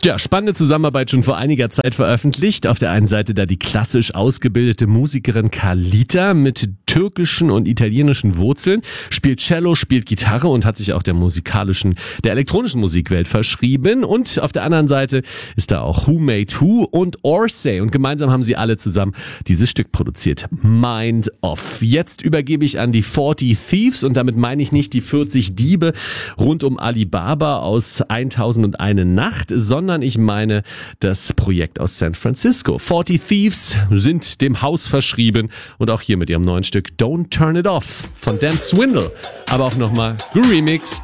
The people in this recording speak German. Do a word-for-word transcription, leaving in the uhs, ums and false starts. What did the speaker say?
Ja, spannende Zusammenarbeit schon vor einiger Zeit veröffentlicht. Auf der einen Seite da die klassisch ausgebildete Musikerin Carlita mit türkischen und italienischen Wurzeln, spielt Cello, spielt Gitarre und hat sich auch der musikalischen, der elektronischen Musikwelt verschrieben. Und auf der anderen Seite ist da auch Who Made Who und Orsay. Und gemeinsam haben sie alle zusammen dieses Stück produziert. Mind Off. Jetzt übergebe ich an die vierzig Thieves und damit meine ich nicht die vierzig Diebe rund um Alibaba aus tausendundeine Nacht, sondern ich meine das Projekt aus San Francisco. vierzig Thieves sind dem Haus verschrieben und auch hier mit ihrem neuen Stück Don't Turn It Off von Dan Swindle, aber auch nochmal geremixed.